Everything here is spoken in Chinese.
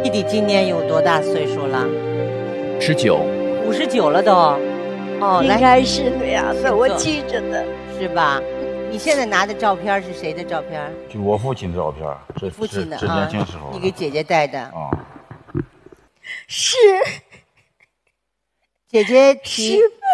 弟弟今年有多大岁数了 19。 59了都。哦， 应来， 该是那样的，我记着的。 是吧？你现在拿的照片是谁的照片？ 就我父亲的照片，这父亲的这年轻时候你给姐姐带的。 啊。 是姐姐提